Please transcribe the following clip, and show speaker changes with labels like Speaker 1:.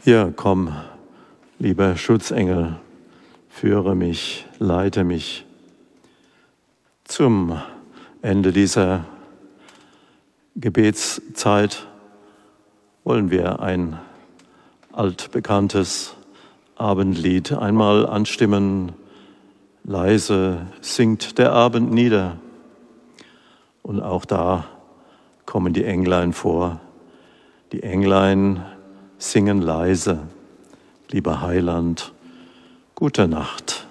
Speaker 1: Ja, komm, lieber Schutzengel, führe mich, leite mich. Zum Ende dieser Gebetszeit wollen wir ein altbekanntes Abendlied einmal anstimmen. Leise singt der Abend nieder. Und auch da kommen die Englein vor. Die Englein singen leise. Lieber Heiland, gute Nacht.